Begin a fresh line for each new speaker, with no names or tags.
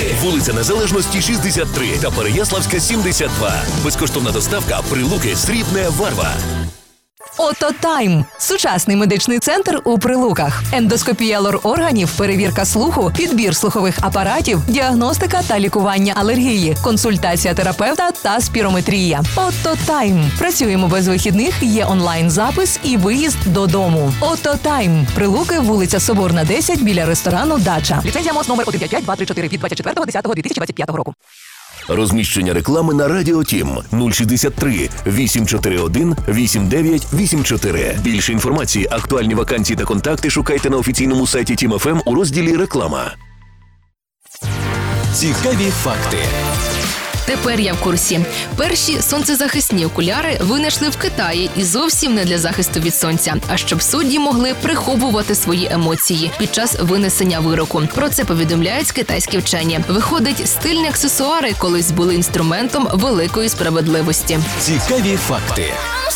вулиця Незалежності, 63 та Переяславська, 72. Безкоштовна доставка, Прилуки, Срібне, Варва.
Ототайм – сучасний медичний центр у Прилуках. Ендоскопія лор-органів, перевірка слуху, підбір слухових апаратів, діагностика та лікування алергії, консультація терапевта та спірометрія. Ототайм. Працюємо без вихідних, є онлайн-запис і виїзд додому. Ототайм. Прилуки, вулиця Соборна, 10, біля ресторану «Дача». Ліцензія МОЗ номер 155-234 від 24.10.2025 року.
Розміщення реклами на Радіо Тім 063 841 8984. Більше інформації, актуальні вакансії та контакти шукайте на офіційному сайті Тім ФМ у розділі «Реклама».
Цікаві факти.
Тепер я в курсі. Перші сонцезахисні окуляри винайшли в Китаї і зовсім не для захисту від сонця, а щоб судді могли приховувати свої емоції під час винесення вироку. Про це повідомляють китайські вчені. Виходить, стильні аксесуари колись були інструментом великої справедливості.
Цікаві факти.